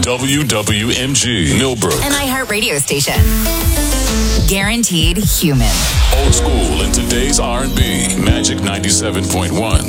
WWMG Millbrook. An iHeart radio station. Guaranteed human. Old school in today's R&B. Magic 97.1.